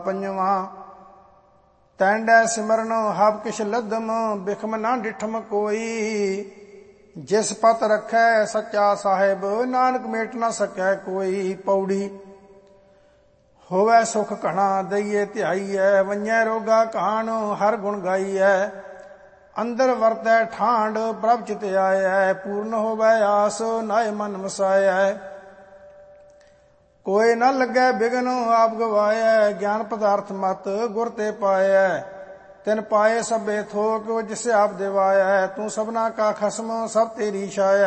पंजवा तैंडै सिमरन hub किश लदम बिखम ना डिठम कोई। जिस पत रखै सच्चा साहिब नानक मेट ना सकै कोई। पौड़ी होवै सुख घना दईए ध्याईऐ वंजै रोगा कहान हर गुण गाईऐ। अंदर वरतै ठांड प्रभ चित आयै पूर्ण होवै आस नाय मन वसायै। कोई न लगे बिघन आप गवायै ज्ञान पदार्थ मत गुर ते पायै। तिन पाए सबे थोक जिसे आप दिवायै तू सबना का खसम सब तेरी छाया।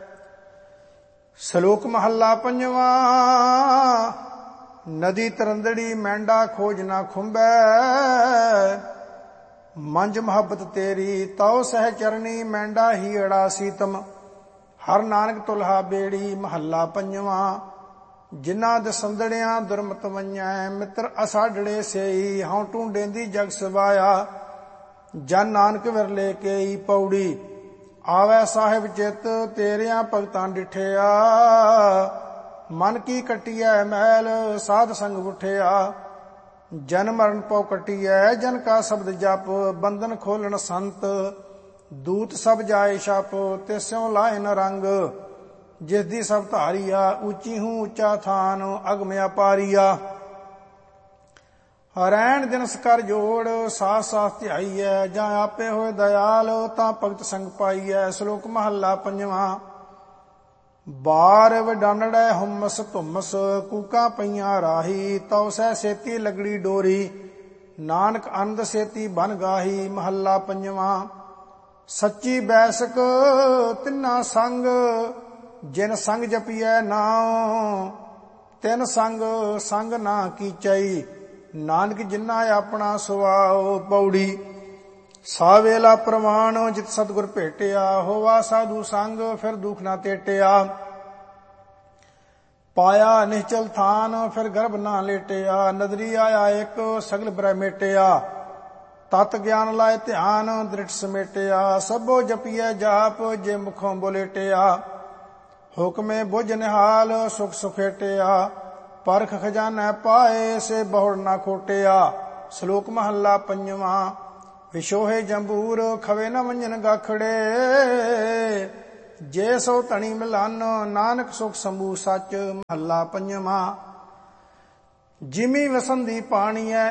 श्लोक महला पंजवा नदी तरंदड़ी मैंडा खोज ना खुंबै। मंज मोहब्बत तेरी तौ सह चरनी मैंडा ही अड़ा सीतम। हर नानक तुल्हा बेड़ी महला पंजवा जिन्ना दसंदड़ियां दुरमत वंजै मित्र असाडड़े सेई हऊं ढूंढेंदी जग सवाया। जन नानक विरले केई। पौड़ी आवे साहिब चित तेरियां भगतां डिठिया। मन की कटिया मैल साध संग उठिया। जन मरण पौ कटिया जन का शब्द जप बंधन खोलन संत। दूत सब जाए छप तिस्यों लाए न रंग। जिसदी सब धारिया ऊंची हूं ऊंचा थान अगम अपारिया। रैण दिनस कर जोड़ साथ साथ ध्याईऐ जां आपे होए दयाल तां भगत संग पाईऐ। श्लोक महला पंजवा बार वडानड़ै हुमस धुमस कूका पईयां राही। तौ सह सेती लगड़ी डोरी नानक आनंद सेती बन गाही। महला पंजवा सच्ची बैसक तिन्ना संग जिन संग जपिਐ नाम। तिन संग संग ना कीचई नानक जिन्ना अपना सुभाओ। पौड़ी सावेला प्रमाण जित सतगुर भेटिया होवा साधु संग फिर दुख ना तेटिया। पाया निश्चल थान फिर गर्भ ना लेटिया। नदरी आया एक सगल ब्रह मेटिया। तत ज्ञान लाए ध्यान दृढ़ समेटिया। सबो जपिए जाप जे मुखों बोलेटिया। हुक्मे बुझ निहाल सुख सुखेटिया। परख खजाना पाए से बहुड़ ना खोटिया। श्लोक महला पंजवा विशोहे जंबूर खवे न वंजन गाखड़े। जे सो धनी मिलन नानक सुख संभू सच। महला पंजवा जिमी वसंदी पानी है